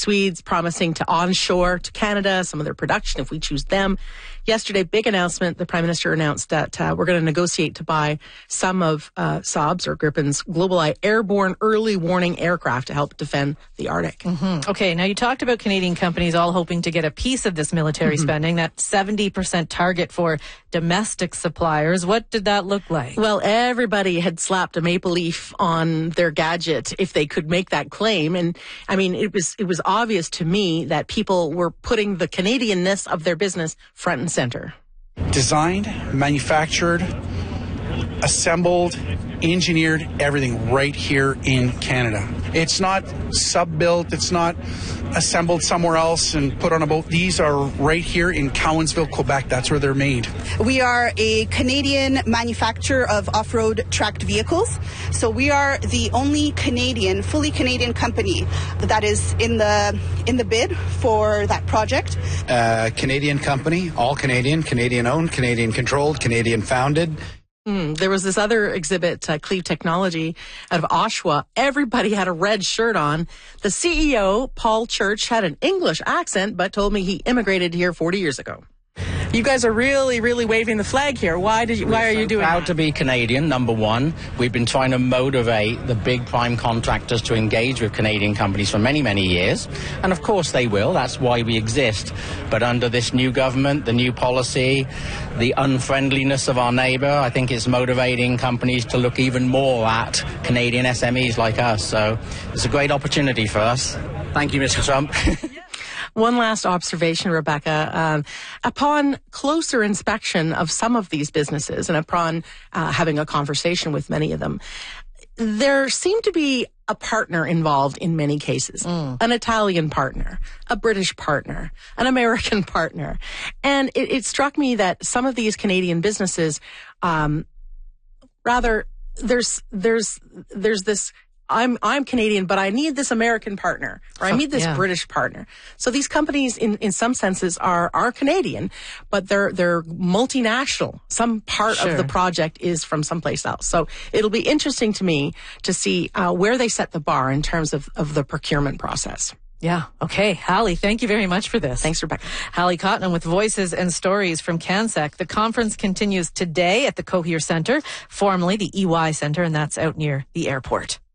Swedes promising to onshore to Canada some of their production if we choose them. Yesterday, big announcement. The Prime Minister announced that we're going to negotiate to buy some of Saab's or Gripen's GlobalEye airborne early warning aircraft to help defend the Arctic. Mm-hmm. Okay, now you talked about Canadian companies all hoping to get a piece of this military spending, that 70% target for domestic suppliers. What did that look like? Well, everybody had slapped a maple leaf on their gadget if they could make that claim. And I mean, it was obvious to me that people were putting the Canadianness of their business front and center. Designed, manufactured, assembled, engineered, everything right here in Canada. It's not sub-built, it's not assembled somewhere else and put on a boat. These are right here in Cowansville, Quebec. That's where they're made. We are a Canadian manufacturer of off-road tracked vehicles. So we are the only Canadian, fully Canadian company that is in the bid for that project. Canadian company, all Canadian, Canadian owned, Canadian controlled, Canadian founded. There was this other exhibit, Cleve Technology, out of Oshawa. Everybody had a red shirt on. The CEO, Paul Church, had an English accent, but told me he immigrated here 40 years ago. You guys are really, really waving the flag here. Why are you doing that? Proud to be Canadian, number one. We've been trying to motivate the big prime contractors to engage with Canadian companies for many, many years. And of course they will. That's why we exist. But under this new government, the new policy, the unfriendliness of our neighbour, I think it's motivating companies to look even more at Canadian SMEs like us. So it's a great opportunity for us. Thank you, Mr. Trump. One last observation, Rebecca. Upon closer inspection of some of these businesses and upon having a conversation with many of them, there seemed to be a partner involved in many cases. An Italian partner, a British partner, an American partner. And it struck me that some of these Canadian businesses, there's this, I'm Canadian, but I need this American partner, or I need this British partner. So these companies, in some senses, are Canadian, but they're multinational. Some part of the project is from someplace else. So it'll be interesting to me to see where they set the bar in terms of the procurement process. Yeah. Okay. Hallie, thank you very much for this. Thanks, Rebecca. Hallie Cotton with Voices and Stories from CanSec. The conference continues today at the Cohere Centre, formerly the EY Centre, and that's out near the airport.